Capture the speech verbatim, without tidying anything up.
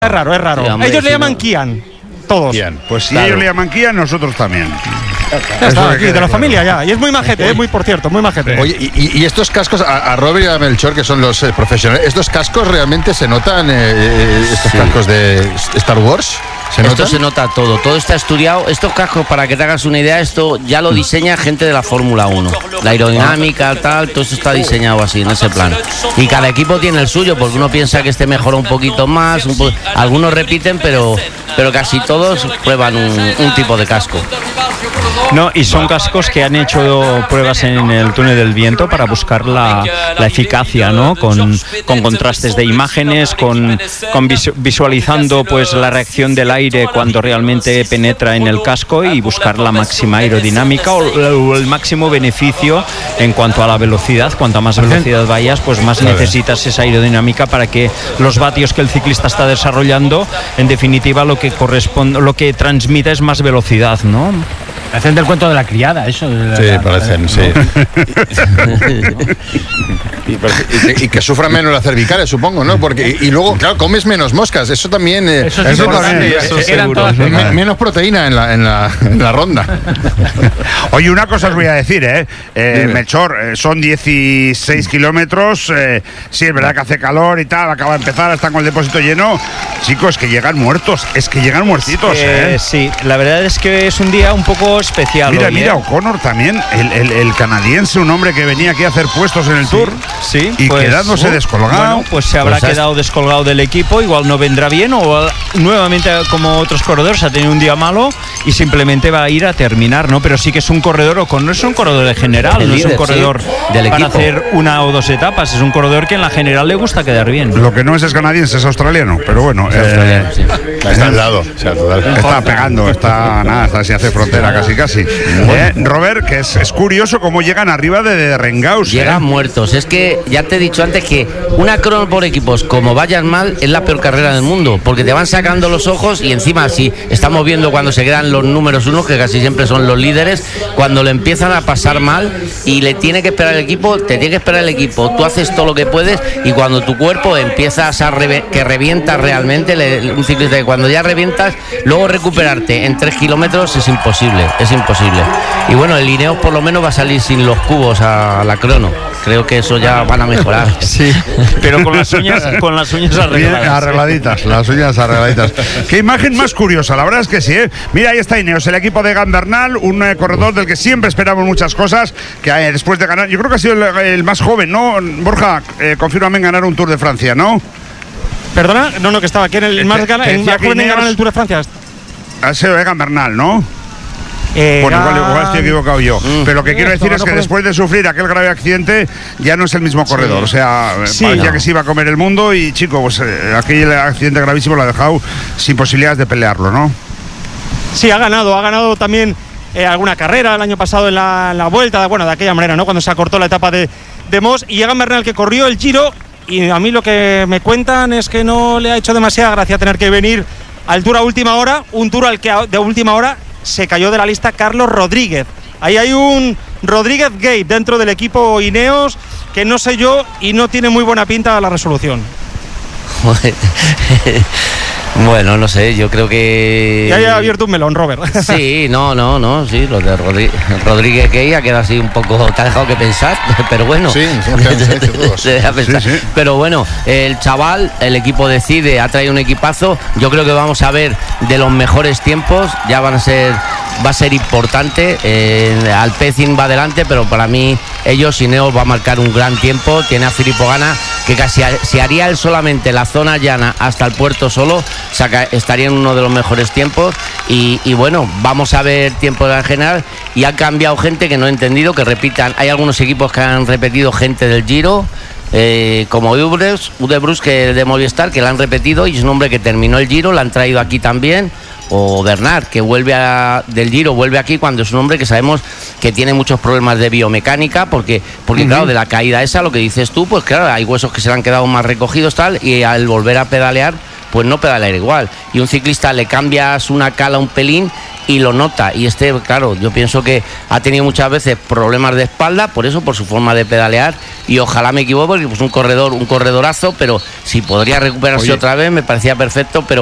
Es raro, es raro. Sí, hombre, ellos le llaman no. Kian, todos. Kian. Pues si claro. ellos le llaman Kian, nosotros también. Ya está, aquí, de la familia ya. Y es muy majete, es muy, por cierto, muy majete. Oye, y, y estos cascos, a, a Robert y a Melchor, que son los eh, profesionales, ¿estos cascos realmente se notan, eh, estos sí. cascos de Star Wars? ¿Se esto se nota todo, todo está estudiado. Estos cascos, para que te hagas una idea, esto ya lo diseña gente de la Fórmula uno. La aerodinámica, tal, todo eso está diseñado así, en ese plan. Y cada equipo tiene el suyo, porque uno piensa que este mejora un poquito más, un po algunos repiten, pero, pero casi todos prueban un, un tipo de casco. No, y son cascos que han hecho pruebas en el túnel del viento para buscar la, la eficacia, ¿no? Con, con contrastes de imágenes, con, con visualizando pues la reacción del aire cuando realmente penetra en el casco y buscar la máxima aerodinámica o, o el máximo beneficio en cuanto a la velocidad. Cuanta más velocidad vayas, pues más necesitas esa aerodinámica para que los vatios que el ciclista está desarrollando, en definitiva, lo que corresponde, lo que transmite es más velocidad, ¿no? Hacen del cuento de la criada, eso. De sí, la, parecen, ¿no? Sí. y, y, y que sufran menos las cervicales, supongo, ¿no? Porque y, y luego, claro, comes menos moscas. Eso también. Eh, eso, eso también. Eso seguro, eso me, menos proteína en la, en la, en la ronda. Oye, una cosa os voy a decir, ¿eh? eh Melchor, eh, son dieciséis kilómetros. Eh, sí, es verdad que hace calor y tal. Acaba de empezar, están con el depósito lleno. Chicos, que llegan muertos. Es que llegan muertitos, ¿eh? ¿eh? Sí, la verdad es que es un día un poco especial. Mira, hoy, mira, ¿eh? O'Connor también, el, el, el canadiense, un hombre que venía aquí a hacer puestos en el sí, Tour sí, y pues, quedándose uh, descolgado. Bueno, pues se habrá pues quedado descolgado del equipo, igual no vendrá bien o nuevamente como otros corredores ha tenido un día malo y simplemente va a ir a terminar, ¿no? Pero sí que es un corredor, O'Connor es un corredor de general, el no líder, es un corredor sí, del para equipo. Hacer una o dos etapas, es un corredor que en la general le gusta quedar bien. Lo que no es es canadiense, es australiano, pero bueno. Es eh, sí. Está al lado. O sea, está pegando, está nada, está si hace frontera casi casi. Eh, Robert, que es, es curioso cómo llegan arriba de, de Rengaus. Llegan eh. muertos. Es que ya te he dicho antes que una crono por equipos, como vayan mal, es la peor carrera del mundo, porque te van sacando los ojos y encima si estamos viendo cuando se quedan los números uno, que casi siempre son los líderes, cuando le empiezan a pasar mal y le tiene que esperar el equipo, te tiene que esperar el equipo, tú haces todo lo que puedes y cuando tu cuerpo empiezas a re que revientas realmente, le, un ciclista que cuando ya revientas, luego recuperarte en tres kilómetros es imposible, es imposible. Y bueno, el Ineos por lo menos va a salir sin los cubos a la crono. Creo que eso ya van a mejorar. Sí, pero con las uñas, con las uñas arregladas. Bien, arregladitas, las uñas arregladitas. Qué imagen más curiosa, la verdad es que sí, ¿eh? Mira, ahí está Ineos, el equipo de Egan Bernal, un eh, corredor del que siempre esperamos muchas cosas, que eh, después de ganar, yo creo que ha sido el, el más joven, ¿no? Borja, eh, confírmame en ganar un Tour de Francia, ¿no? Perdona, no, no, que estaba aquí en el más, gana, en más joven en ganar el Tour de Francia. Ha sido Egan Bernal, ¿no? Eh, bueno, igual, igual estoy equivocado yo. Mm. Pero lo que quiero decir es que después de sufrir aquel grave accidente, ya no es el mismo corredor. Sí. O sea, sí, parecía no. que se iba a comer el mundo y, chico, pues eh, aquel accidente gravísimo lo ha dejado sin posibilidades de pelearlo, ¿no? Sí, ha ganado, ha ganado también eh, alguna carrera el año pasado en la, en la vuelta, bueno, de aquella manera, ¿no? Cuando se acortó la etapa de, de Moss y Egan Bernal que corrió el Giro y a mí lo que me cuentan es que no le ha hecho demasiada gracia tener que venir al Tour a última hora, un Tour al que de última hora se cayó de la lista Carlos Rodríguez. Ahí hay un Rodríguez Gate dentro del equipo Ineos que no sé yo y no tiene muy buena pinta la resolución. Bueno, no sé, yo creo que... Ya haya abierto un melón, Robert. Sí, no, no, no, sí, lo de Rodri Rodríguez Gay ha quedado así un poco, te ha dejado que pensar, pero bueno. Sí, sí, sí, sí. Pero bueno, el chaval, el equipo decide, ha traído un equipazo, yo creo que vamos a ver de los mejores tiempos, ya van a ser, va a ser importante, eh, Alpecin va adelante, pero para mí ellos, Ineos va a marcar un gran tiempo, tiene a Filippo Ganna, que casi si haría él solamente la zona llana hasta el puerto solo, saca, estaría en uno de los mejores tiempos y, y bueno, vamos a ver tiempo en general y ha cambiado gente que no he entendido, que repitan, hay algunos equipos que han repetido gente del Giro, eh, como Udebrus, Udebrus que de Movistar, que la han repetido y es un hombre que terminó el Giro, la han traído aquí también, o Bernard, que vuelve a, del Giro, vuelve aquí cuando es un hombre que sabemos que tiene muchos problemas de biomecánica, porque, porque uh-huh. claro, de la caída esa, lo que dices tú, pues claro, hay huesos que se le han quedado más recogidos tal, y al volver a pedalear, pues no pedalear igual. Y un ciclista le cambias una cala un pelín y lo nota. Y este, claro, yo pienso que ha tenido muchas veces problemas de espalda, por eso, por su forma de pedalear, y ojalá me equivoque, porque pues un corredor, un corredorazo, pero si podría recuperarse Oye. otra vez, me parecía perfecto, pero